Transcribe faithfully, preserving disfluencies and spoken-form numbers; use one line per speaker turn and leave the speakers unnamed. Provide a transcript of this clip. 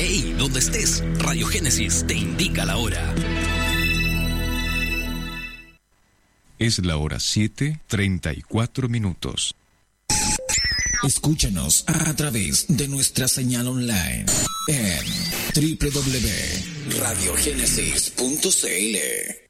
Hey, donde estés, Radio Génesis te indica la hora.
Es la hora siete, treinta y cuatro minutos.
Escúchanos a través de nuestra señal online en doble u doble u doble u punto radio génesis punto c l.